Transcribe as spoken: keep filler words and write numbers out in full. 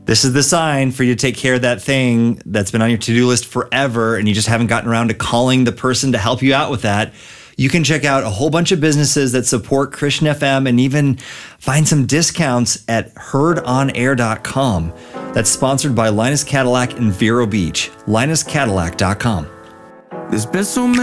This is the sign for you to take care of that thing that's been on your to-do list forever and you just haven't gotten around to calling the person to help you out with that. You can check out a whole bunch of businesses that support Christian F M and even find some discounts at heard on air dot com. That's sponsored by Linus Cadillac in Vero Beach. linus cadillac dot com. There's been so many